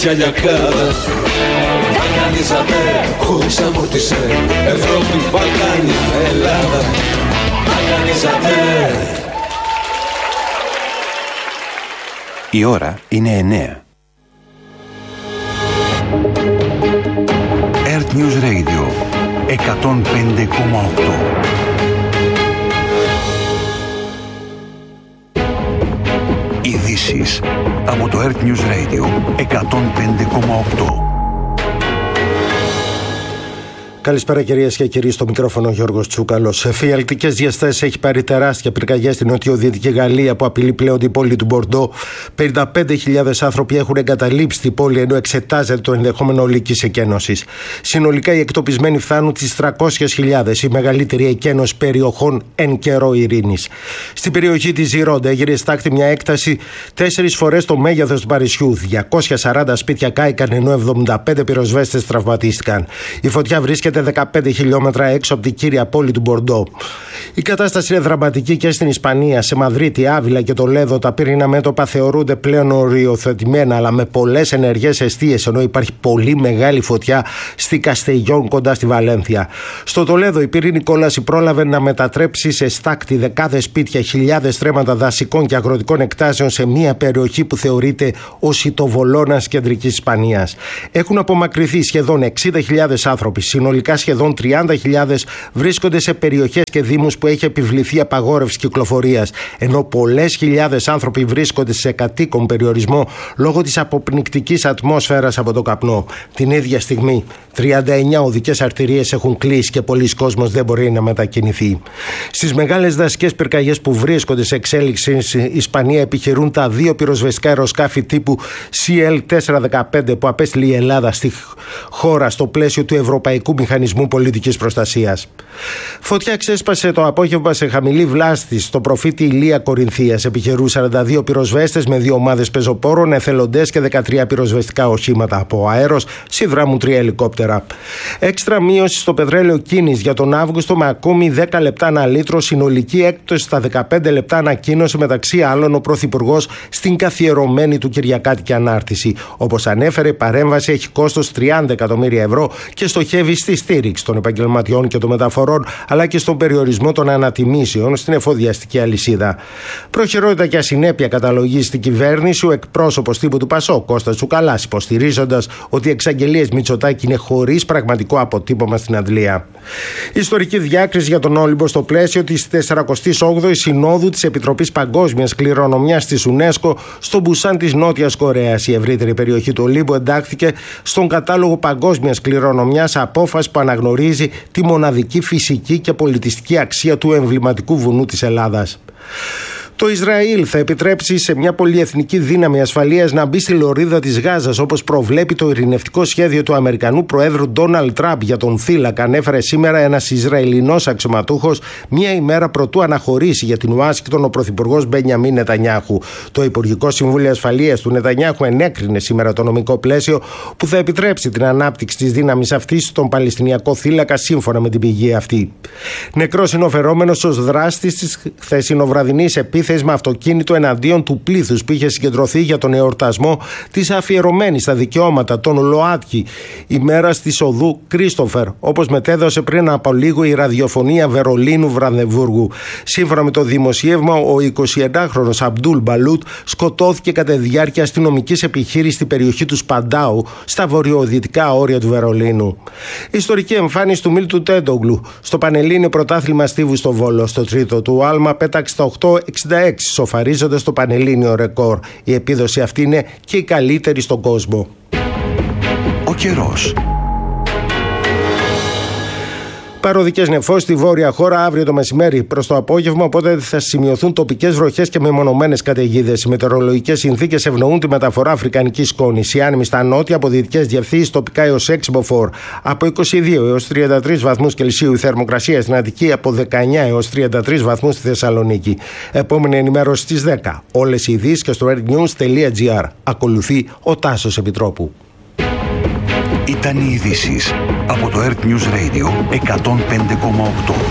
Κιαλιακάδα, Βαλκανίζαμε, χωρίς αμόρτισε. Ευρώπη, Βαλκάνια, Ελλάδα. Βαλκανίζαμε. Η ώρα είναι 9. Earth News Radio 105,8. Ειδήσεις από το Earth News Radio 105,8. Καλησπέρα κυρίες και κύριοι, στο μικρόφωνο Γιώργος Τσούκαλος. Εφιαλτικές διαστάσεις έχει πάρει τεράστια πυρκαγιά στην νοτιοδυτική Γαλλία που απειλεί πλέον την πόλη του Μπορντό. 55.000 άνθρωποι έχουν εγκαταλείψει την πόλη ενώ εξετάζεται το ενδεχόμενο ολικής εκένωσης. Συνολικά οι εκτοπισμένοι φτάνουν τις 300.000, η μεγαλύτερη εκένωση περιοχών εν καιρό ειρήνης. Στην περιοχή της Ζιρόντα έγινε στάκτη μια έκταση 4 φορές το μέγεθος του Παρισιού. 240 σπίτια κάηκαν ενώ 75 πυροσβέστες τραυματίστηκαν. Η φωτιά βρίσκεται 15 χιλιόμετρα έξω από την κύρια πόλη του Μπορντό. Η κατάσταση είναι δραματική και στην Ισπανία. Σε Μαδρίτη, Άβυλα και Τολέδο τα πυρήνα μέτωπα θεωρούνται πλέον οριοθετημένα, αλλά με πολλές ενεργές εστίες, ενώ υπάρχει πολύ μεγάλη φωτιά στη Καστεγιόν κοντά στη Βαλένθια. Στο Τολέδο η πυρήνη κόλαση πρόλαβε να μετατρέψει σε στάκτη δεκάδες σπίτια, χιλιάδες στρέμματα δασικών και αγροτικών εκτάσεων σε μια περιοχή που θεωρείται ως η Τοβολώνας κεντρικής Ισπανίας. Έχουν απομακρυνθεί σχεδόν 60.000 άνθρωποι. Συνολικά σχεδόν 30.000 βρίσκονται σε περιοχές και δήμους που έχει επιβληθεί απαγόρευση κυκλοφορίας, ενώ πολλές χιλιάδες άνθρωποι βρίσκονται σε κατοίκον περιορισμό λόγω της αποπνικτικής ατμόσφαιρας από το καπνό. Την ίδια στιγμή 39 οδικές αρτηρίες έχουν κλείσει και πολλοί κόσμος δεν μπορεί να μετακινηθεί. Στις μεγάλες δασικές πυρκαγιές που βρίσκονται σε εξέλιξη στην Ισπανία επιχειρούν τα 2 πυροσβεστικά αεροσκάφη τύπου CL-415 που απέστειλε η Ελλάδα στη χώρα στο πλαίσιο του Ευρωπαϊκού Μηχανισμού Πολιτικής Προστασίας. Φωτιά ξέσπασε το απόγευμα σε χαμηλή βλάστη στο προφήτη Ηλία Κορινθίας. Επιχειρούν 42 πυροσβέστες με 2 ομάδες πεζοπόρων, εθελοντές και 13 πυροσβεστικά οχήματα από αέρος, συνδράμουν 3 ελικόπτερα. Έξτρα μείωση στο πετρέλαιο κίνης για τον Αύγουστο με ακόμη 10 λεπτά ανά λίτρο, συνολική έκπτωση στα 15 λεπτά ανακοίνωσε μεταξύ άλλων ο Πρωθυπουργός στην καθιερωμένη του Κυριακάτικη ανάρτηση. Όπως ανέφερε, η παρέμβαση έχει κόστος 30 εκατομμύρια ευρώ και στοχεύει στη στήριξη των επαγγελματιών και των μεταφορών, αλλά και στον περιορισμό των ανατιμήσεων στην εφοδιαστική αλυσίδα. Προχειρότητα και ασυνέπεια καταλογίζει στην κυβέρνηση ο εκπρόσωπος τύπου του ΠΑΣΟΚ, Κώστας Τσουκαλάς, υποστηρίζοντας ότι οι εξαγγελίες Μητσοτάκη είναι χωρίς πραγματικό αποτύπωμα στην αντλία. Ιστορική διάκριση για τον Όλυμπο στο πλαίσιο της 48ης Συνόδου της Επιτροπής Παγκόσμιας Κληρονομιάς της UNESCO στο Μπουσάν της Νότιας Κορέας. Η ευρύτερη περιοχή του Ολύμπου εντάχθηκε στον κατάλογο Παγκόσμιας Κληρονομιάς, απόφαση που αναγνωρίζει τη μοναδική φυσική και πολιτιστική αξία του εμβληματικού βουνού της Ελλάδας. Το Ισραήλ θα επιτρέψει σε μια πολυεθνική δύναμη ασφαλείας να μπει στη λωρίδα της Γάζας, όπως προβλέπει το ειρηνευτικό σχέδιο του Αμερικανού Προέδρου Ντόναλντ Τραμπ για τον θύλακα, ανέφερε σήμερα ένας Ισραηλινός αξιωματούχος, μία ημέρα προτού αναχωρήσει για την Ουάσιγκτον ο Πρωθυπουργός Μπενιαμίν Νετανιάχου. Το Υπουργικό Συμβούλιο Ασφαλείας του Νετανιάχου ενέκρινε σήμερα το νομικό πλαίσιο που θα επιτρέψει την ανάπτυξη της δύναμης αυτής στον Παλαιστινιακό θύλακα, σύμφωνα με την πηγή αυτή. Νεκρός είναι ο φερόμενος ως δράστης της χθεσινοβραδινής επίθεσης με αυτοκίνητο εναντίον του πλήθους που είχε συγκεντρωθεί για τον εορτασμό της αφιερωμένης στα δικαιώματα των ΛΟΑΤΚΙ ημέρας της οδού Κρίστοφερ, όπως μετέδωσε πριν από λίγο η ραδιοφωνία Βερολίνου Βρανδεβούργου. Σύμφωνα με το δημοσίευμα, ο 21χρονος Αμπτούλ Μπαλούτ σκοτώθηκε κατά τη διάρκεια αστυνομικής επιχείρησης στην περιοχή του Σπαντάου, στα βορειοδυτικά όρια του Βερολίνου. Ιστορική εμφάνιση του Μίλτου Τέντογλου στο Πανελλήνιο Πρωτάθλημα Στίβου στο Βόλο. Στο τρίτο του άλμα πέταξε τα 8,66, σοφαρίζοντας το πανελλήνιο ρεκόρ. Η επίδοση αυτή είναι και η καλύτερη στον κόσμο. Ο καιρός. Παροδικές νεφώσεις στη βόρεια χώρα αύριο το μεσημέρι προς το απόγευμα, οπότε θα σημειωθούν τοπικές βροχές και μεμονωμένες καταιγίδες. Οι μετεωρολογικές συνθήκες ευνοούν τη μεταφορά αφρικανικής σκόνης. Οι άνεμοι στα νότια από δυτικές διευθύνσεις τοπικά έως 6 μποφόρ. Από 22 έως 33 βαθμούς Κελσίου η θερμοκρασία στην Αττική, από 19 έως 33 βαθμούς στη Θεσσαλονίκη. Επόμενη ενημέρωση στις 10. Όλες οι ειδήσεις και στο airnews.gr. Ακολουθεί ο Τάσος Επιτρόπου. Ήταν οι ειδήσεις από το Earth News Radio 105,8.